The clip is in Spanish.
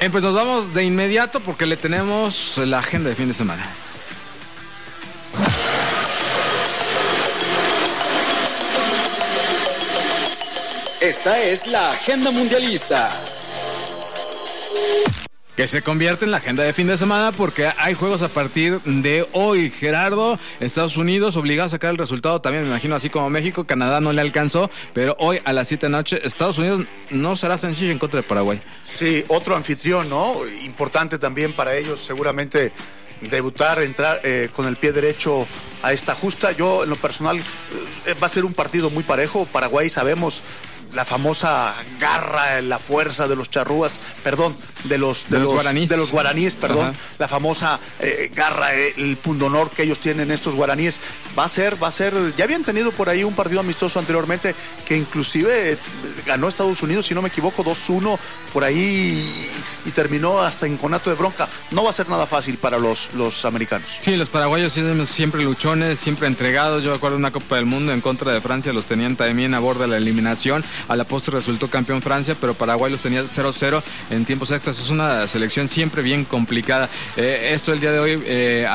Pues nos vamos de inmediato porque le tenemos la agenda de fin de semana. Esta es la agenda mundialista, que se convierte en la agenda de fin de semana porque hay juegos a partir de hoy. Gerardo, Estados Unidos obligado a sacar el resultado también, me imagino, así como México. Canadá no le alcanzó, pero hoy a las 7 de la noche Estados Unidos no será sencillo en contra de Paraguay. Sí, otro anfitrión, ¿no? Importante también para ellos, seguramente debutar, entrar con el pie derecho a esta justa. Yo, en lo personal, va a ser un partido muy parejo. Paraguay, sabemos, la famosa garra, la fuerza de los charrúas, perdón, de los guaraníes, perdón. Ajá. La famosa garra, el pundonor que ellos tienen, estos guaraníes. Va a ser, ya habían tenido por ahí un partido amistoso anteriormente que inclusive ganó Estados Unidos, si no me equivoco, 2-1 por ahí y terminó hasta en conato de bronca. No va a ser nada fácil para los americanos. Sí, los paraguayos siempre luchones, siempre entregados. Yo recuerdo una Copa del Mundo en contra de Francia, los tenían también a borde de la eliminación. A la postre resultó campeón Francia, pero Paraguay los tenía 0-0 en tiempos extras. Es una selección siempre bien complicada. Esto el día de hoy